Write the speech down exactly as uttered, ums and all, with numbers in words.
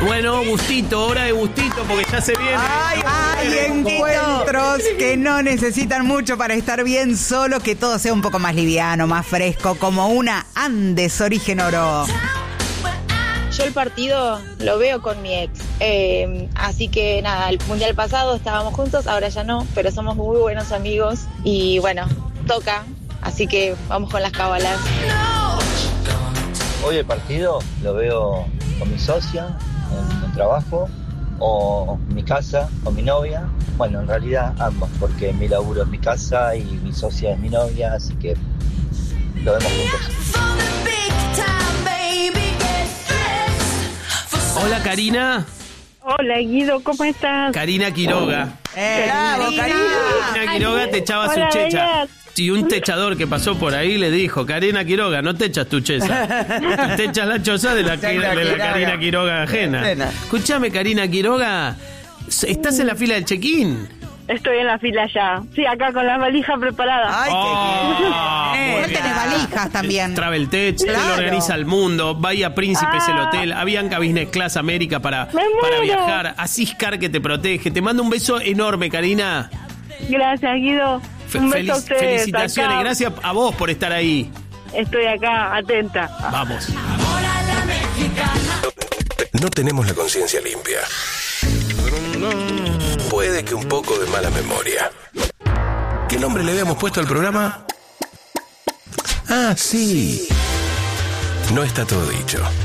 Bueno, gustito, hora de gustito, porque ya se viene. Ay, hay encuentros que no necesitan mucho para estar bien, solo que todo sea un poco más liviano, más fresco, como una Andes Origen Oro. Yo el partido lo veo con mi ex, eh, así que nada, el mundial pasado estábamos juntos, ahora ya no, pero somos muy buenos amigos y bueno, toca, así que vamos con las cábalas. Hoy el partido lo veo con mi socia en el trabajo, o en mi casa con mi novia. Bueno, en realidad ambos, porque mi laburo es mi casa y mi socia es mi novia, así que lo vemos juntos. Hola, Karina. Hola, Guido, ¿cómo estás? Karina Quiroga. ¡Eh, bravo, Karina! Karina Quiroga te echaba Hola, su checha. Bellas. Y un techador que pasó por ahí le dijo: Karina Quiroga, no te echas tu cheza, te echas la choza de la, de la Karina Quiroga ajena. Escúchame, Karina Quiroga, ¿estás en la fila del check-in? Estoy en la fila ya. Sí, acá con la valija preparada. ¡Ay, Oh, qué bien! No tenés valijas también. Travel Tech, Claro. te lo organiza el mundo. Bahía Príncipe es el Ah. hotel. Avianca Business Class América para, Me muero. para viajar. Asiscar que te protege. Te mando un beso enorme, Karina. Gracias, Guido. Fe- Un beso feliz- a ustedes. felicitaciones. Acá. Gracias a vos por estar ahí. Estoy acá, atenta. Vamos. No tenemos la conciencia limpia. Puede que un poco de mala memoria. ¿Qué nombre le habíamos puesto al programa? Ah, sí. No está todo dicho.